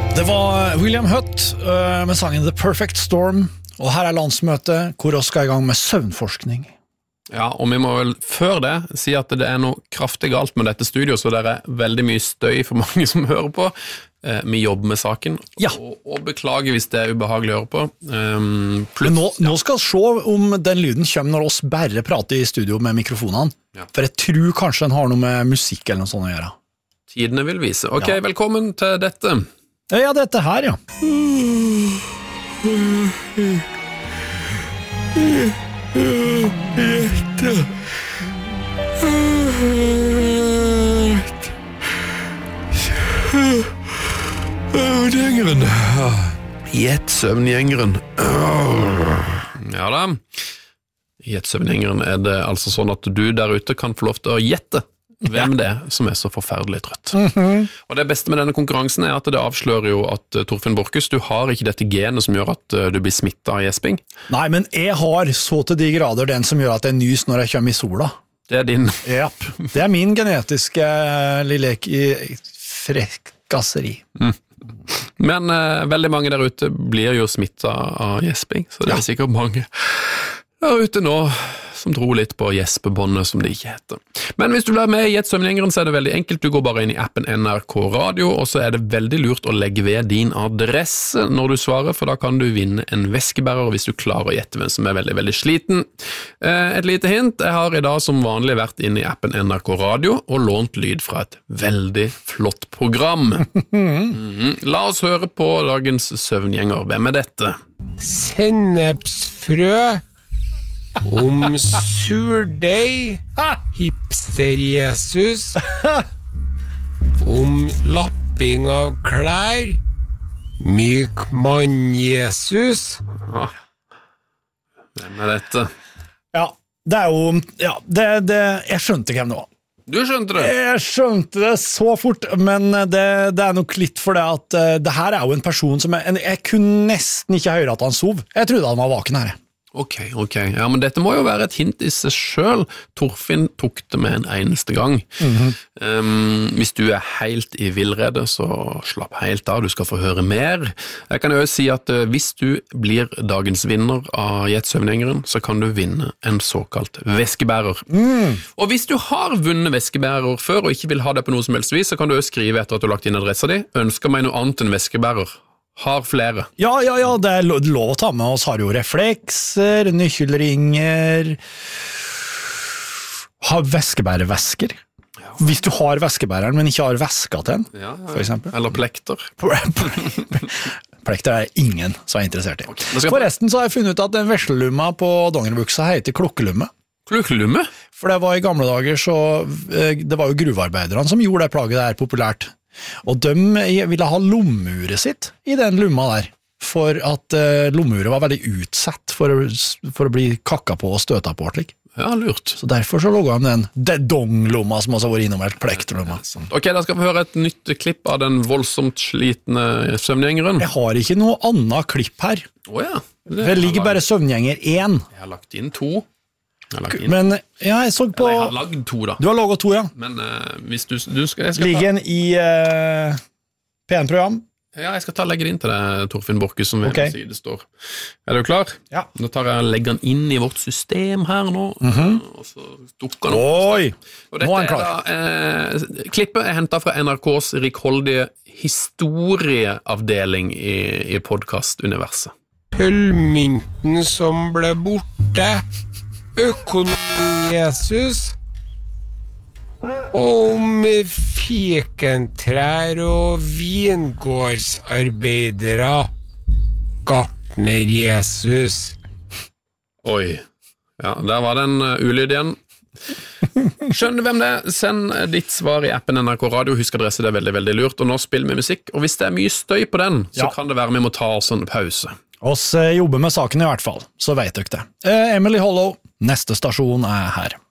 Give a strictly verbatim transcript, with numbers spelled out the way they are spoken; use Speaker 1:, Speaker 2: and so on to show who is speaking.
Speaker 1: Det var William Hutt uh, med sangen The Perfect Storm, og her er landsmøtet hvor vi skal i gang med søvnforskning.
Speaker 2: Ja, og vi må vel før det si at det er noe kraftig galt med dette studio, så det er veldig mye støy for mange som hører på. Eh, vi jobber med saken,
Speaker 1: ja.
Speaker 2: og, og beklager hvis det er ubehagelig å høre på. Um,
Speaker 1: Men nå, nå skal vi se om den lyden kommer når oss bare prater i studio med mikrofonene, ja. For jeg tror kanskje den har noe med musikk eller noe sånt å gjøre.
Speaker 2: Tidene vil vise. Ok, ja. Velkommen til dette.
Speaker 1: Ja, dette her, ja.
Speaker 3: Gjette Søvngjengeren.
Speaker 2: Gjett søvngjengeren. Ja da. Gjett søvngjengeren er det altså sånn at du der ute kan få lov til å gjette hvem det er som er så forferdelig trøtt. Mm-hmm. Og det beste med denne konkurransen er at det avslører jo at Torfinn Borchhus, du har ikke dette genet som gjør at du blir smittet av gjesping.
Speaker 1: Nei, men jeg har så til de grader den som gjør at jeg nys når jeg kommer i sola.
Speaker 2: Det er din.
Speaker 1: Japp. Det er min genetiske lille frekkasseri. Mm.
Speaker 2: Men eh, veldig mange der ute blir jo smittet av gjesping, så det er ja. Sikkert mange der ute nå som tror litt på gjespebåndet, som det ikke heter. Men hvis du blir med i Gjett søvngjengeren, så er det veldig enkelt. Du går bare inn i appen N R K Radio, og så er det veldig lurt å legge ved din adresse når du svarer, for da kan du vinne en veskebærer hvis du klarer å gjette hvem som er veldig, veldig sliten. Et lite hint, jeg har i dag som vanlig vært inn i appen N R K Radio og lånt lyd fra et veldig flott program. Mm-hmm. La oss høre på dagens søvngjenger. Hvem er dette?
Speaker 3: Sennepsfrø om surdeig, hipster-Jesus, om lapping av klær, myk mann-Jesus.
Speaker 2: Hvem er dette?
Speaker 1: Ja, det er jo, ja, det, det, jeg skjønte hvem det var.
Speaker 2: Du skjønte det?
Speaker 1: Jeg skjønte det så fort, men det, det er nok litt for det at uh, det her er jo en person som jeg, jeg kunne nesten ikke høre at han sov. Jeg trodde han var vaken her.
Speaker 2: Ok, ok. Ja, men dette må jo være et hint i seg selv. Torfinn tok det med en eneste gang. Mm-hmm. Um, hvis du er helt i villrede, så slapp helt av. Du skal få høre mer. Jeg kan jo si at uh, hvis du blir dagens vinner av Gjett søvngjengeren, så kan du vinne en såkalt veskebærer. Mm. Og hvis du har vunnet veskebærer før og ikke vil ha det på noe som helst vis, så kan du jo skrive etter at du har lagt inn adressa di. Ønsker meg noe annet enn veskebærer. Har flere.
Speaker 1: Ja, ja, ja, det er lov, lov å ta med oss. Har jo reflekser, nøkkelringer, har veskebærevesker. Ja. Hvis du har veskebæreren, men ikke har veska til den, ja, ja. For eksempel.
Speaker 2: Eller plekter.
Speaker 1: Plekter er ingen som er interessert i. Okay. Forresten så har jeg funnet ut at den veslelumma på dongeribuksa heter klokkelumme.
Speaker 2: Klokkelumme?
Speaker 1: For det var i gamle dager så, det var jo gruvearbeiderne som gjorde det plaget der populært. Og de ville ha lommeuret sitt i den lumma der, for at uh, lommeuret var veldig utsatt for, for å bli kakka på og støta på. Slik.
Speaker 2: Ja, lurt.
Speaker 1: Så derfor så logget de den dong-lomma som også var innom et plekterlomma.
Speaker 2: Ok, da skal vi høre et nytt klipp av den voldsomt slitne søvngjengeren.
Speaker 1: Jeg har ikke noe annet klipp her.
Speaker 2: Åja. Oh, ja.
Speaker 1: Det, det ligger bare søvngjenger én.
Speaker 2: Jeg har lagt inn to.
Speaker 1: Men ja, jeg så på
Speaker 2: Eller jeg har lagd to da.
Speaker 1: Du har laget to, ja.
Speaker 2: Men uh, hvis du, du skal, jeg skal
Speaker 1: Ligger den i uh, P en-program?
Speaker 2: Ja, jeg skal ta legge det inn til deg, Torfinn Borchhus, som
Speaker 1: okay.
Speaker 2: ved side står. Er du klar?
Speaker 1: Ja.
Speaker 2: Nå tar jeg og legger den inn i vårt system her nå,
Speaker 1: mm-hmm.
Speaker 2: og så dukker den opp.
Speaker 1: Oi,
Speaker 2: og nå er den klar. Er da, eh, klippet er hentet fra N R K's rikholdige historieavdeling i, i podcast-universet.
Speaker 3: Pølmynten som ble borte, økonomi-Jesus, om fikentrær og vingårdsarbeidere, gartner-Jesus.
Speaker 2: Oi, ja, der var den uh, ulyd igjen. Skjønner du hvem det er? Send ditt svar i appen N R K Radio. Husk adresse, det er veldig, veldig lurt. Og nå spiller vi musikk, og hvis det er mye støy på den, så ja. Kan det være vi må ta oss en pause.
Speaker 1: Oss jobber med saken i hvert fall, så vet dere det. Eh, Emily Hollow, neste stasjon er her.